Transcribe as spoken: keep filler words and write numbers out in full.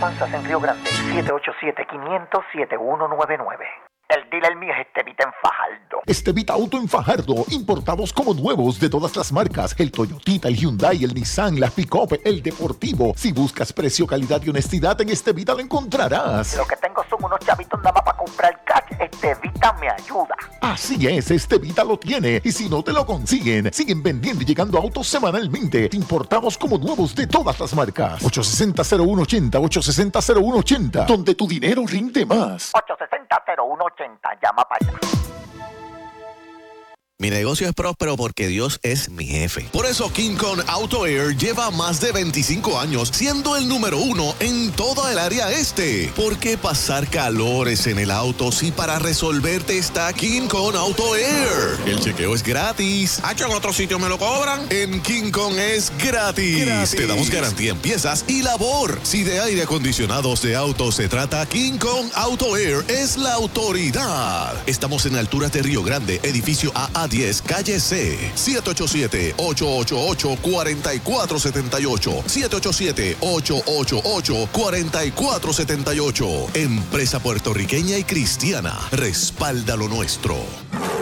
Matanzas en Río Grande. siete ocho siete, quinientos, setenta y uno noventa y nueve. El dealer mío es Estevita en Fajardo. Estevita Auto en Fajardo, importados como nuevos de todas las marcas, el Toyotita, el Hyundai, el Nissan, la Pick-Up, el Deportivo. Si buscas precio, calidad y honestidad, en Estevita lo encontrarás. Lo que tengo son unos chavitos nada más para comprar cash. Estevita me ayuda. Así es, Estevita lo tiene, y si no te lo consiguen, siguen vendiendo y llegando autos semanalmente. Importamos como nuevos de todas las marcas. ocho sesenta, cero uno ochenta, ocho sesenta, cero uno ochenta, donde tu dinero rinde más. ocho sesenta, cero uno ochenta, llama para allá. Mi negocio es próspero porque Dios es mi jefe. Por eso King Kong Auto Air lleva más de veinticinco años siendo el número uno en toda el área este. ¿Por qué pasar calores en el auto si para resolverte está King Kong Auto Air? El chequeo es gratis. ¿Hacho en otro sitio me lo cobran? En King Kong es gratis. gratis. Te damos garantía en piezas y labor. Si de aire acondicionados de autos se trata, King Kong Auto Air es la autoridad. Estamos en alturas de Río Grande, edificio A A diez, calle C. siete ocho siete, ocho ocho ocho, cuatro cuatro siete ocho. siete ocho siete, ocho ocho ocho, cuatro cuatro siete ocho. Empresa puertorriqueña y cristiana. Respalda lo nuestro.